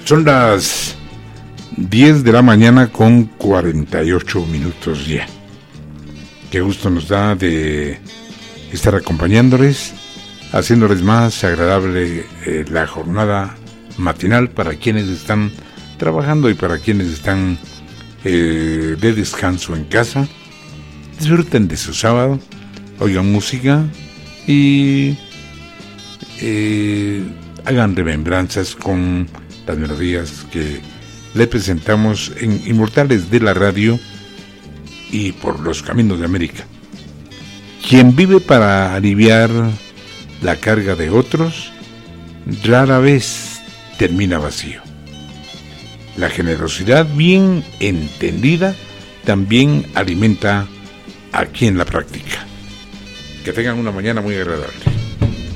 Son las 10 de la mañana con 48 minutos ya. Qué gusto nos da de estar acompañándoles, haciéndoles más agradable la jornada matinal para quienes están trabajando y para quienes están de descanso en casa. Disfruten de su sábado, oigan música y hagan remembranzas con las melodías que le presentamos en Inmortales de la Radio y por los caminos de América. Quien vive para aliviar la carga de otros, rara vez termina vacío. La generosidad bien entendida también alimenta a quien la practica. Que tengan una mañana muy agradable.